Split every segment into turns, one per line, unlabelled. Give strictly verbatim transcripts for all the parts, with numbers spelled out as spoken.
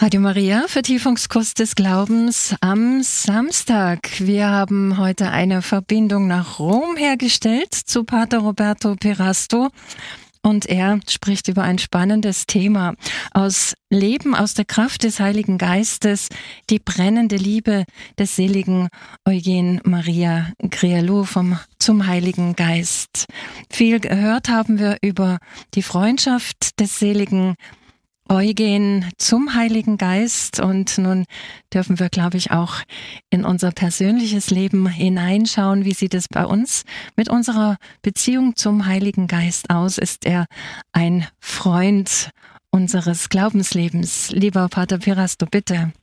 Radio Maria, Vertiefungskurs des Glaubens am Samstag. Wir haben heute eine Verbindung nach Rom hergestellt zu Pater Roberto Pirasto und er spricht über ein spannendes Thema aus Leben aus der Kraft des Heiligen Geistes, die brennende Liebe des seligen Eugen Maria Grialou vom zum Heiligen Geist. Viel gehört haben wir über die Freundschaft des seligen Eugen zum Heiligen Geist und nun dürfen wir, glaube ich, auch in unser persönliches Leben hineinschauen. Wie sieht es bei uns mit unserer Beziehung zum Heiligen Geist aus? Ist er ein Freund unseres Glaubenslebens? Lieber Pater Pirasto, bitte.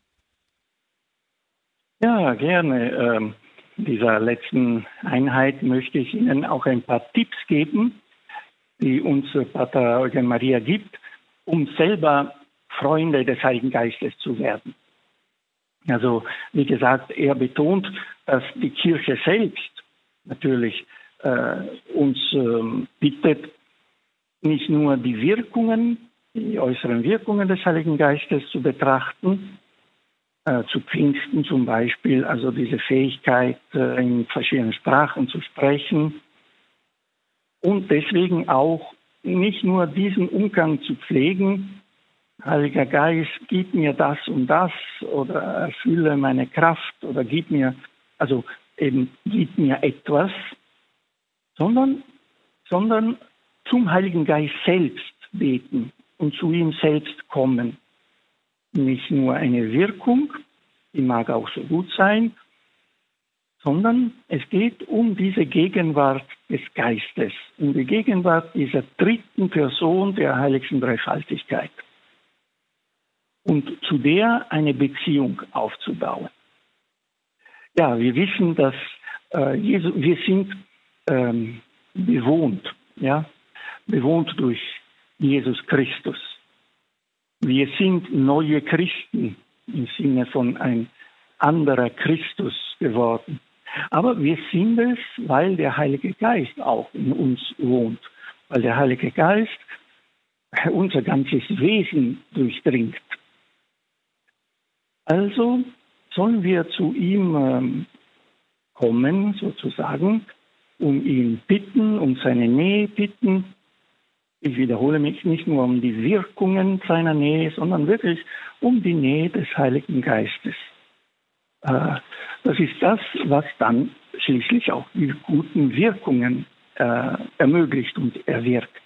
Ja, gerne. Ähm, in dieser letzten Einheit möchte ich Ihnen auch ein paar Tipps geben, die uns Pater Eugen Maria gibt, um selber Freunde des Heiligen Geistes zu werden. Also, wie gesagt, er betont, dass die Kirche selbst natürlich äh, uns äh, bittet, nicht nur die Wirkungen, die äußeren Wirkungen des Heiligen Geistes zu betrachten, äh, zu Pfingsten zum Beispiel, also diese Fähigkeit, äh, in verschiedenen Sprachen zu sprechen, und deswegen auch nicht nur diesen Umgang zu pflegen, Heiliger Geist, gib mir das und das oder erfülle meine Kraft oder gib mir, also eben gib mir etwas, sondern, sondern zum Heiligen Geist selbst beten und zu ihm selbst kommen. Nicht nur eine Wirkung, die mag auch so gut sein, sondern es geht um diese Gegenwart des Geistes, um die Gegenwart dieser dritten Person der heiligsten Dreifaltigkeit und zu der eine Beziehung aufzubauen. Ja, wir wissen, dass äh, Jesus, wir sind ähm, bewohnt, ja, bewohnt durch Jesus Christus. Wir sind neue Christen im Sinne von ein anderer Christus geworden. Aber wir sind es, weil der Heilige Geist auch in uns wohnt, weil der Heilige Geist unser ganzes Wesen durchdringt. Also sollen wir zu ihm ähm, kommen, sozusagen, um ihn bitten, um seine Nähe bitten. Ich wiederhole mich, nicht nur um die Wirkungen seiner Nähe, sondern wirklich um die Nähe des Heiligen Geistes. Das ist das, was dann schließlich auch die guten Wirkungen äh, ermöglicht und erwirkt.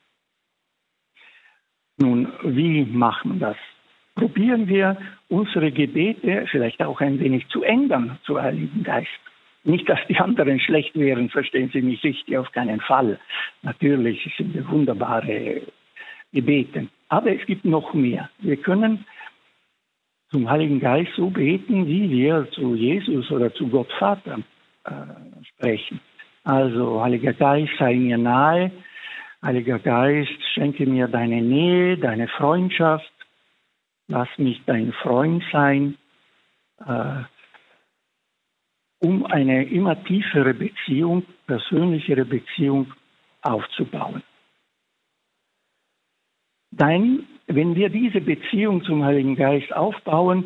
Nun, wie machen wir das? Probieren wir unsere Gebete vielleicht auch ein wenig zu ändern zu Heiligen Geist. Nicht, dass die anderen schlecht wären, verstehen Sie mich richtig, auf keinen Fall. Natürlich sind wir wunderbare Gebete. Aber es gibt noch mehr. Wir können zum Heiligen Geist so beten, wie wir zu Jesus oder zu Gott Vater äh, sprechen. Also, Heiliger Geist, sei mir nahe. Heiliger Geist, schenke mir deine Nähe, deine Freundschaft. Lass mich dein Freund sein, äh, um eine immer tiefere Beziehung, persönlichere Beziehung aufzubauen. Dann, wenn wir diese Beziehung zum Heiligen Geist aufbauen,